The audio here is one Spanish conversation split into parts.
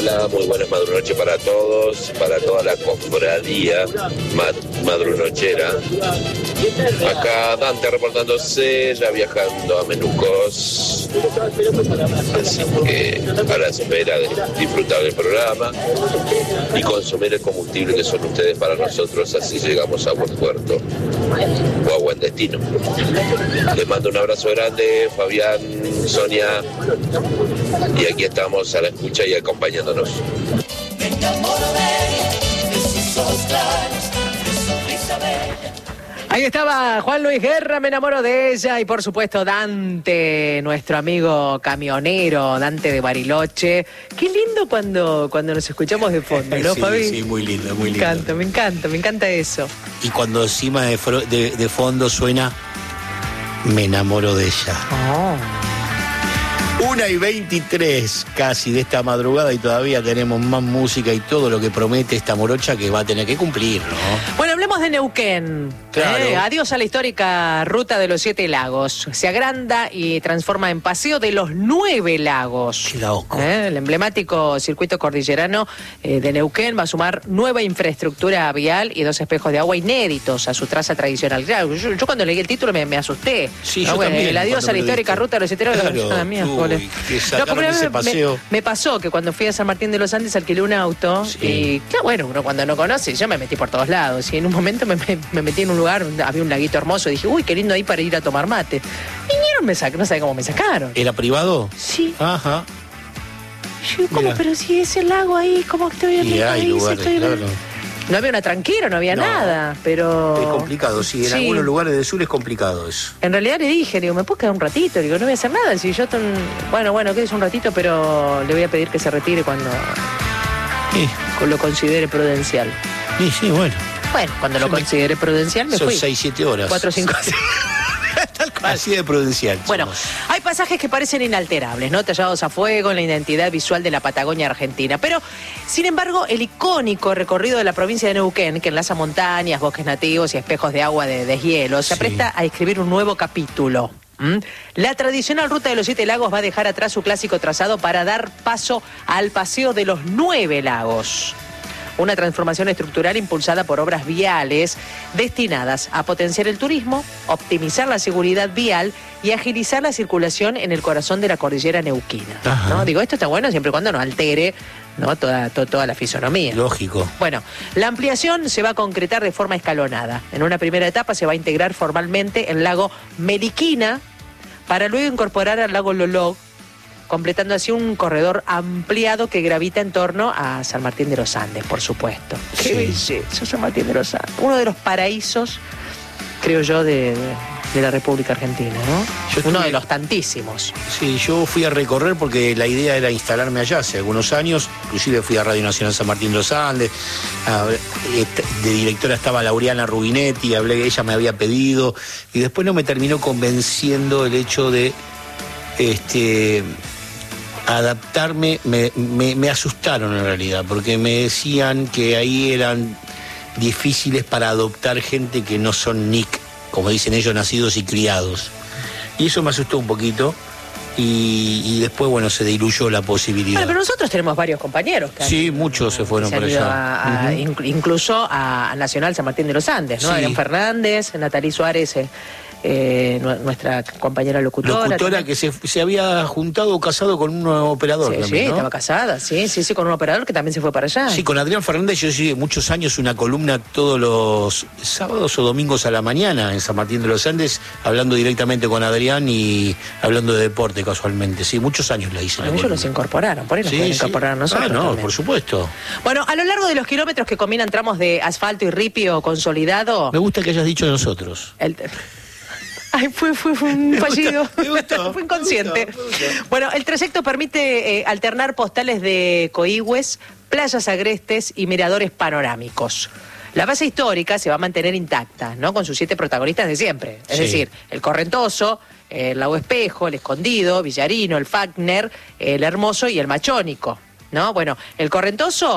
Hola, muy buenas madrunoches para todos, para toda la cofradía madrunochera. Acá Dante reportándose, ya viajando a Menucos. Así que a la espera de disfrutar del programa y consumir el combustible que son ustedes para nosotros, así llegamos a buen puerto o a buen destino. Les mando un abrazo grande, Fabián, Sonia, y aquí estamos a la escucha y acompañándonos. Ahí estaba Juan Luis Guerra, me enamoro de ella, y por supuesto Dante, nuestro amigo camionero, Dante de Bariloche. Qué lindo cuando nos escuchamos de fondo, ¿no, sí, Fabi? Sí, muy lindo, muy lindo. Me encanta eso. Y cuando encima de fondo suena Me enamoro de ella. Oh. 1:23 casi de esta madrugada y todavía tenemos más música y todo lo que promete esta morocha que va a tener que cumplir, ¿no? Bueno, hablemos de Neuquén. Claro. Adiós a la histórica ruta de los 7 lagos. Se agranda y transforma en Paseo de los 9 lagos. Qué loco. El emblemático circuito cordillerano de Neuquén va a sumar nueva infraestructura vial y 2 espejos de agua inéditos a su traza tradicional. Claro, yo cuando leí el título me asusté. Sí, ¿no? yo también. El adiós a la histórica ruta de los 7 lagos. Claro, que sacaron ese paseo. Me pasó que cuando fui a San Martín de los Andes alquilé un auto y, claro, bueno, uno cuando no conoce, yo me metí por todos lados y en un momento me metí en un lugar, había un laguito hermoso y dije, uy, qué lindo ahí para ir a tomar mate. Vinieron, no sé cómo me sacaron. ¿Era privado? Sí. Ajá. Yo, ¿cómo? Mira. Pero si es el lago ahí, ¿cómo estoy en Y el hay país? lugares, claro. No había una tranquila, no había nada, pero... Es complicado, sí, en algunos lugares del sur es complicado eso. En realidad le dije, digo, ¿me puedo quedar un ratito? Digo, no voy a hacer nada, si yo... Bueno, quédese un ratito, pero le voy a pedir que se retire cuando lo considere prudencial. Sí, bueno. Bueno, cuando lo considere prudencial me fui. Son 6-7 horas. 4 o 5 Tal cual. Así de prudencial. Bueno, somos. hay pasajes que parecen inalterables, ¿no? Tallados a fuego en la identidad visual de la Patagonia Argentina. Pero, sin embargo, el icónico recorrido de la provincia de Neuquén, que enlaza montañas, bosques nativos y espejos de agua de deshielo, se apresta a escribir un nuevo capítulo. La tradicional ruta de los 7 lagos va a dejar atrás su clásico trazado para dar paso al paseo de los 9 lagos. Una transformación estructural impulsada por obras viales destinadas a potenciar el turismo, optimizar la seguridad vial y agilizar la circulación en el corazón de la cordillera neuquina, ¿no? Digo, esto está bueno siempre y cuando no altere, ¿no? toda la fisonomía. Lógico. Bueno, la ampliación se va a concretar de forma escalonada. En una primera etapa se va a integrar formalmente el lago Meliquina para luego incorporar al lago Lolog, completando así un corredor ampliado que gravita en torno a San Martín de los Andes, por supuesto. ¡Qué belleza, San Martín de los Andes! Uno de los paraísos, creo yo, de la República Argentina, ¿no? Uno de los tantísimos. Sí, yo fui a recorrer porque la idea era instalarme allá hace algunos años. Inclusive fui a Radio Nacional San Martín de los Andes. De directora estaba Laureana Rubinetti, ella me había pedido. Y después no me terminó convenciendo el hecho de... adaptarme, me asustaron en realidad, porque me decían que ahí eran difíciles para adoptar gente que no son NIC, como dicen ellos, nacidos y criados. Y eso me asustó un poquito y después, bueno, se diluyó la posibilidad. Bueno, pero nosotros tenemos varios compañeros que muchos se fueron para allá. Incluso a Nacional San Martín de los Andes, ¿no? Sí. Adrián Fernández, Natalí Suárez, nuestra compañera locutora que se había juntado o casado con un operador también, sí, ¿no? estaba casada, sí, con un operador que también se fue para allá. Sí, con Adrián Fernández yo hice muchos años una columna todos los sábados o domingos a la mañana en San Martín de los Andes, hablando directamente con Adrián y hablando de deporte casualmente. Sí, muchos años la hice. Ellos los incorporaron, por ahí nos pueden incorporar a nosotros. No, también. por supuesto. Bueno, a lo largo de los kilómetros que combinan tramos de asfalto y ripio consolidado... Me gusta que hayas dicho nosotros. Ay, fue un fallido. Me gustó, fue inconsciente. me gustó. Bueno, el trayecto permite alternar postales de coigües, playas agrestes y miradores panorámicos. La base histórica se va a mantener intacta, ¿no? Con sus 7 protagonistas de siempre. Es decir, el Correntoso, el Lago Espejo, el Escondido, Villarino, el Fagner, el Hermoso y el Machónico, ¿no? Bueno, el Correntoso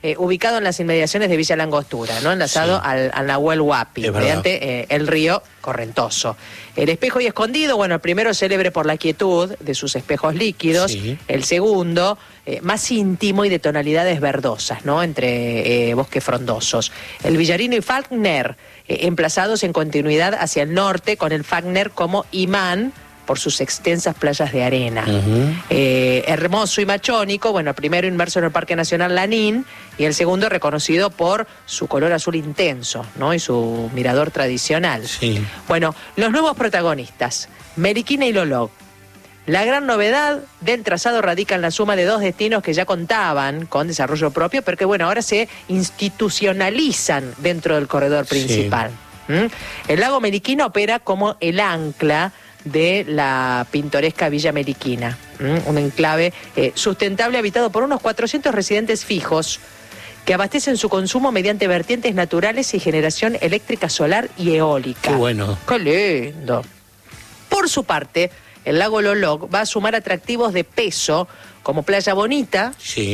ubicado en las inmediaciones de Villa Langostura, ¿no? Enlazado al Nahuel Huapi, mediante el río Correntoso. El espejo y escondido, bueno, el primero célebre por la quietud de sus espejos líquidos, el segundo más íntimo y de tonalidades verdosas, ¿no? Entre bosques frondosos. El Villarino y Falkner, emplazados en continuidad hacia el norte, con el Falkner como imán por sus extensas playas de arena. Hermoso y machónico, bueno, el primero inmerso en el Parque Nacional Lanín y el segundo reconocido por su color azul intenso, ¿no? Y su mirador tradicional. Bueno, los nuevos protagonistas, Meriquina y Lolog. La gran novedad del trazado radica en la suma de dos destinos que ya contaban con desarrollo propio, pero que, bueno, ahora se institucionalizan dentro del corredor principal. El lago Meriquina opera como el ancla de la pintoresca Villa Meriquina, un enclave sustentable habitado por unos 400 residentes fijos que abastecen su consumo mediante vertientes naturales y generación eléctrica solar y eólica. ¡Qué bueno! ¡Qué lindo! Por su parte, el lago Lolog va a sumar atractivos de peso como Playa Bonita,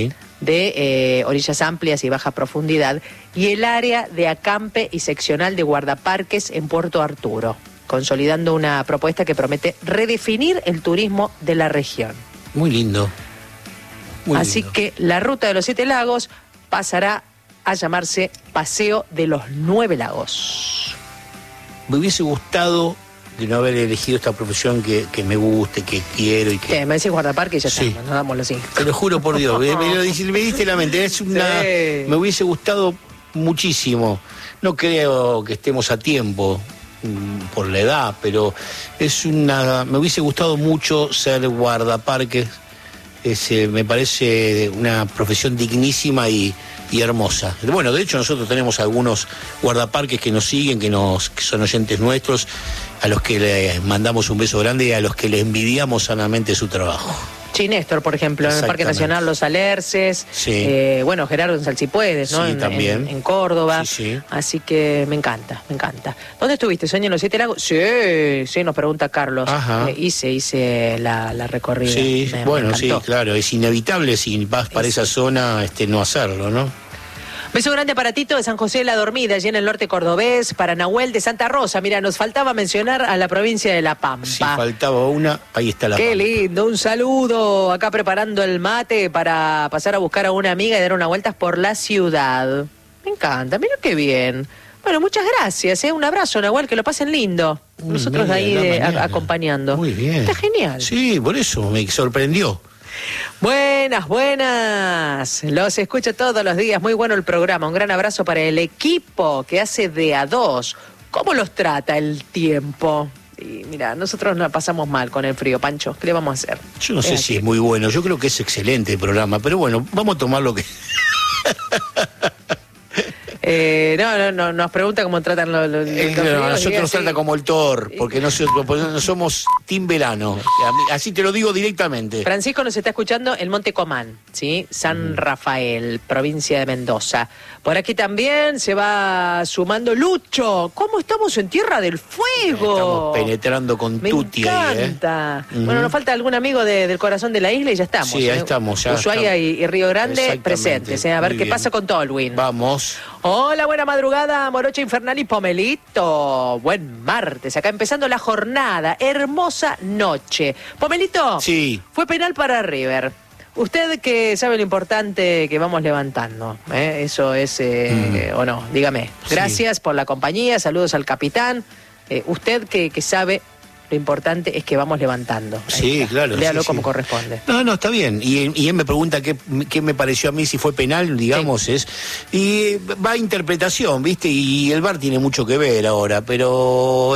de orillas amplias y baja profundidad, y el área de acampe y seccional de guardaparques en Puerto Arturo, consolidando una propuesta que promete redefinir el turismo de la región. Muy lindo. Así que la ruta de los 7 lagos pasará a llamarse Paseo de los 9 Lagos. Me hubiese gustado de no haber elegido esta profesión que me guste, que quiero y que... Me decís guardaparque y ya estamos, nos damos los 5. Te lo juro por Dios, me diste la mente. Es una... Me hubiese gustado muchísimo. No creo que estemos a tiempo por la edad, pero me hubiese gustado mucho ser guardaparques. Me parece una profesión dignísima y hermosa. Bueno, de hecho nosotros tenemos algunos guardaparques que nos siguen, que son oyentes nuestros, a los que les mandamos un beso grande y a los que les envidiamos sanamente su trabajo. Néstor, por ejemplo, en el Parque Nacional Los Alerces, bueno, Gerardo en Salsipuedes, ¿no? También. En Córdoba. Así que me encanta. ¿Dónde estuviste, Soña, en los 7 lagos? Sí, nos pregunta Carlos. Hice la recorrida. Me claro, es inevitable si vas para esa zona no hacerlo, ¿no? Beso grande para Tito de San José de la Dormida, allí en el norte cordobés, para Nahuel de Santa Rosa. Mira, nos faltaba mencionar a la provincia de La Pampa. Sí, faltaba una, ahí está La Pampa. Qué lindo, un saludo, acá preparando el mate para pasar a buscar a una amiga y dar unas vueltas por la ciudad. Me encanta, mira qué bien. Bueno, muchas gracias, un abrazo, Nahuel, que lo pasen lindo. Nosotros ahí acompañando. Muy bien. Está genial. Sí, por eso me sorprendió. Buenas. Los escucho todos los días. Muy bueno el programa. Un gran abrazo para el equipo que hace de a 2. ¿Cómo los trata el tiempo? Y mira, nosotros la pasamos mal con el frío, Pancho. ¿Qué le vamos a hacer? Yo no sé si es muy bueno. Yo creo que es excelente el programa. Pero bueno, vamos a tomar lo que... No, nos pregunta cómo tratan los nosotros nos trata como el Thor, porque no somos Team Verano. Así te lo digo directamente. Francisco nos está escuchando en Monte Comán, ¿sí? San Rafael, provincia de Mendoza. Por aquí también se va sumando Lucho. ¿Cómo estamos en Tierra del Fuego? Estamos penetrando con Tuti. Me encanta. Bueno, nos falta algún amigo del corazón de la isla y ya estamos. Sí, ahí estamos. Ya Ushuaia y Río Grande presentes. A ver qué pasa con Tolwyn. Vamos. Hola, buena madrugada, Morocha Infernal y Pomelito. Buen martes, acá empezando la jornada. Hermosa noche. Pomelito, fue penal para River. Usted que sabe lo importante que vamos levantando, eso es, o no, dígame. Gracias por la compañía, saludos al capitán. Usted que sabe lo importante es que vamos levantando. Sí, claro. Léalo como corresponde. No, está bien. Y él me pregunta qué me pareció a mí, si fue penal, digamos. Y va a interpretación, ¿viste? Y el VAR tiene mucho que ver ahora, pero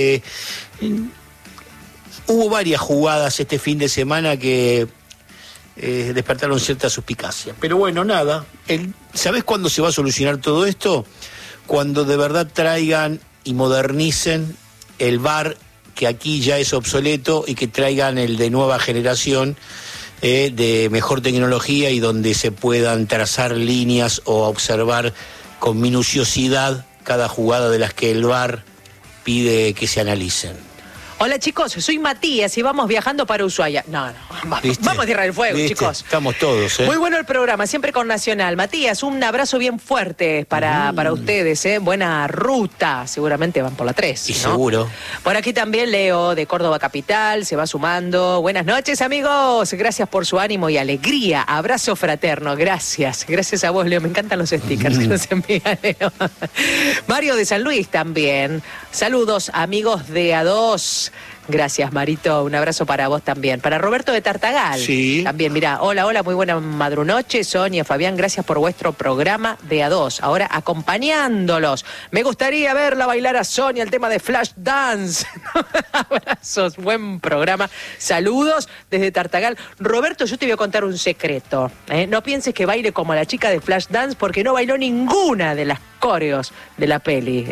hubo varias jugadas este fin de semana que despertaron cierta suspicacia. Pero bueno, nada. ¿Sabés cuándo se va a solucionar todo esto? Cuando de verdad traigan y modernicen el VAR, que aquí ya es obsoleto, y que traigan el de nueva generación, de mejor tecnología, y donde se puedan trazar líneas o observar con minuciosidad cada jugada de las que el VAR pide que se analicen. Hola chicos, soy Matías y vamos viajando para Ushuaia. No, vamos a Tierra del Fuego, ¿Viste? chicos. Estamos todos, Muy bueno el programa, siempre con Nacional. Matías, un abrazo bien fuerte para ustedes, Buena ruta, seguramente van por la 3, Y ¿no? seguro. Por aquí también Leo, de Córdoba Capital, se va sumando. Buenas noches, amigos. Gracias por su ánimo y alegría. Abrazo fraterno, gracias. Gracias a vos, Leo. Me encantan los stickers que nos envía Leo. Mario de San Luis también. Saludos, amigos de A2. Gracias, Marito. Un abrazo para vos también. Para Roberto de Tartagal. Sí. También, mira, hola, muy buena madrunoche. Sonia, Fabián, gracias por vuestro programa de A2. Ahora acompañándolos. Me gustaría verla bailar a Sonia el tema de Flash Dance. Abrazos, buen programa. Saludos desde Tartagal. Roberto, yo te voy a contar un secreto. No pienses que baile como la chica de Flash Dance porque no bailó ninguna de las coreos de la peli,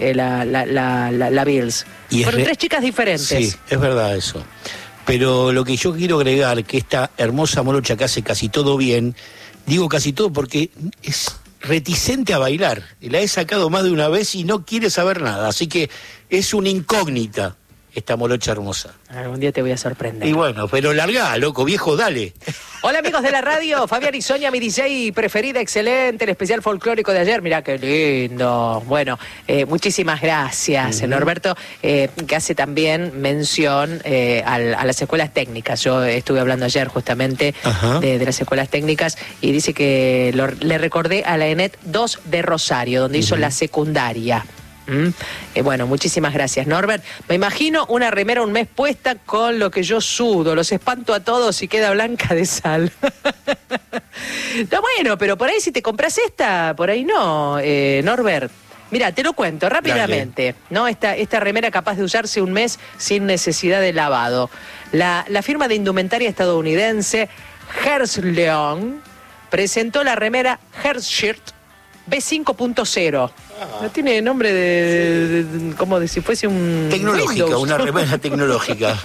la Bills. Fueron 3 chicas diferentes. Sí, es verdad eso. Pero lo que yo quiero agregar, que esta hermosa morocha que hace casi todo bien, digo casi todo porque es reticente a bailar. La he sacado más de una vez y no quiere saber nada. Así que es una incógnita esta morocha hermosa. Algún día te voy a sorprender. Y bueno, pero larga, loco, viejo, dale. Hola amigos de la radio, Fabián y Sonia, mi DJ preferida, excelente, el especial folclórico de ayer, mirá qué lindo. Bueno, muchísimas gracias, Norberto, que hace también mención a las escuelas técnicas. Yo estuve hablando ayer justamente de las escuelas técnicas y dice que le recordé a la ENET 2 de Rosario, donde hizo la secundaria. Bueno, muchísimas gracias, Norbert. Me imagino una remera un mes puesta con lo que yo sudo, los espanto a todos y queda blanca de sal. No, bueno, pero por ahí si te compras esta, por ahí no, Norbert. Mira, te lo cuento rápidamente, ¿no? Esta remera capaz de usarse un mes sin necesidad de lavado. La firma de indumentaria estadounidense Herzleon presentó la remera Herzshirt B5.0. No tiene nombre de como de si fuese un tecnológica, Windows. una remera tecnológica.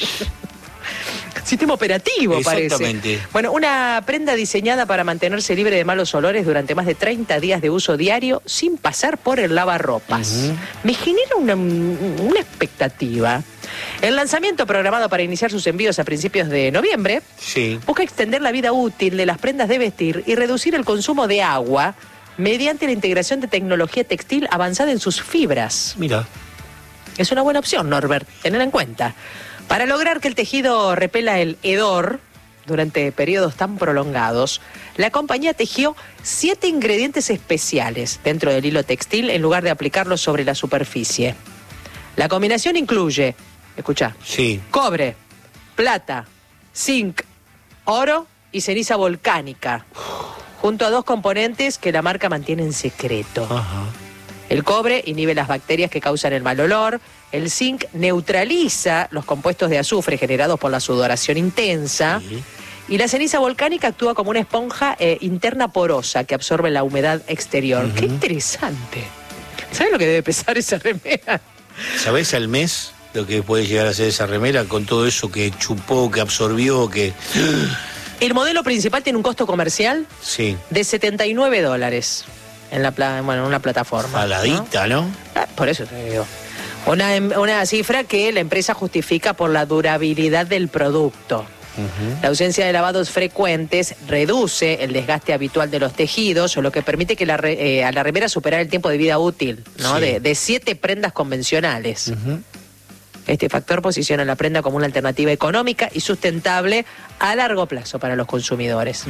Sistema operativo, Exactamente. parece. Bueno, una prenda diseñada para mantenerse libre de malos olores durante más de 30 días de uso diario sin pasar por el lavarropas. Me genera una expectativa. El lanzamiento programado para iniciar sus envíos a principios de noviembre busca extender la vida útil de las prendas de vestir y reducir el consumo de agua mediante la integración de tecnología textil avanzada en sus fibras. Mira. Es una buena opción, Norbert, tener en cuenta. Para lograr que el tejido repela el hedor durante periodos tan prolongados, la compañía tejió 7 ingredientes especiales dentro del hilo textil en lugar de aplicarlos sobre la superficie. La combinación incluye, escucha, cobre, plata, zinc, oro y ceniza volcánica, junto a 2 componentes que la marca mantiene en secreto. El cobre inhibe las bacterias que causan el mal olor, el zinc neutraliza los compuestos de azufre generados por la sudoración intensa, y la ceniza volcánica actúa como una esponja interna porosa que absorbe la humedad exterior. ¡Qué interesante! ¿Sabes lo que debe pesar esa remera? ¿Sabés al mes lo que puede llegar a ser esa remera con todo eso que chupó, que absorbió, que... El modelo principal tiene un costo comercial de $79 en una plataforma. Paladita, ¿no? Por eso te digo. Una cifra que la empresa justifica por la durabilidad del producto. La ausencia de lavados frecuentes reduce el desgaste habitual de los tejidos, lo que permite que a la remera superar el tiempo de vida útil, ¿no? De 7 prendas convencionales. Este factor posiciona la prenda como una alternativa económica y sustentable a largo plazo para los consumidores.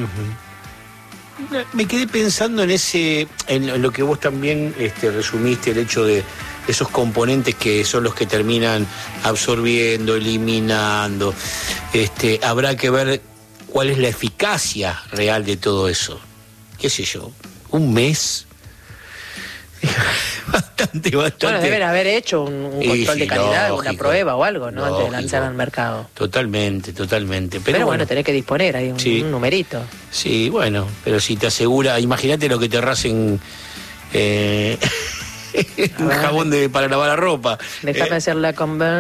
Me quedé pensando en lo que vos también resumiste, el hecho de esos componentes que son los que terminan absorbiendo, eliminando. Habrá que ver cuál es la eficacia real de todo eso. ¿Qué sé yo? ¿Un mes? Bastante. Bueno, deben haber hecho un control de calidad, una prueba o algo, ¿no? Antes de lanzar al mercado. Totalmente. Pero bueno, tenés que disponer, hay un numerito. Sí, bueno, pero si te asegura, imagínate lo que te rasen un jabón para lavar la ropa. Déjame hacer la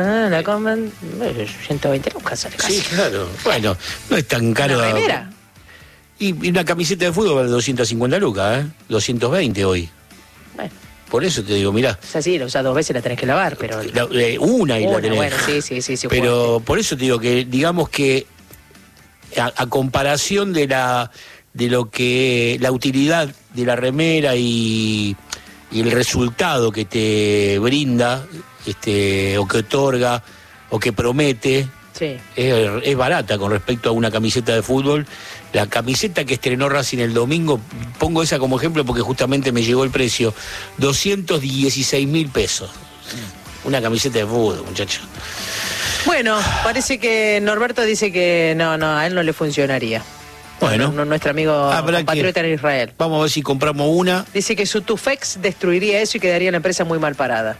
120 lucas sale casi. Sí, claro. Bueno, no es tan caro. ¿Una remera? Y una camiseta de fútbol vale 250 lucas, 220 hoy. Bueno. Por eso te digo, mirá. O sea, sí, la usás 2 veces, la tenés que lavar, pero... Una y la tenés. Bueno, sí. Pero fuerte. por eso te digo que, digamos que a comparación de lo que la utilidad de la remera y el resultado que te brinda, o que otorga, o que promete, Sí. es barata con respecto a una camiseta de fútbol. La camiseta que estrenó Racing el domingo, pongo esa como ejemplo porque justamente me llegó el precio, 216.000 pesos. Una camiseta de fútbol, muchachos. Bueno, parece que Norberto dice que no, a él no le funcionaría. Bueno, Nuestro amigo compatriota en Israel. Vamos a ver si compramos una. Dice que su Tufex destruiría eso y quedaría la empresa muy mal parada.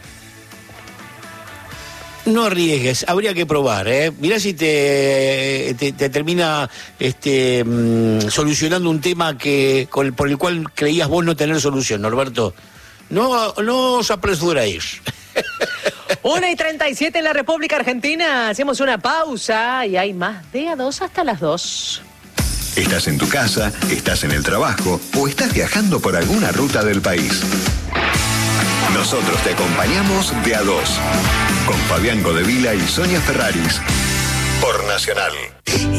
No arriesgues, habría que probar, ¿eh? Mirá si te termina solucionando un tema por el cual creías vos no tener solución, Norberto. No os apresuréis. 1:37 en la República Argentina. Hacemos una pausa y hay más de A2 hasta las 2. Estás en tu casa, estás en el trabajo o estás viajando por alguna ruta del país. Nosotros te acompañamos de A2 con Fabián Godevila y Sonia Ferraris por Nacional.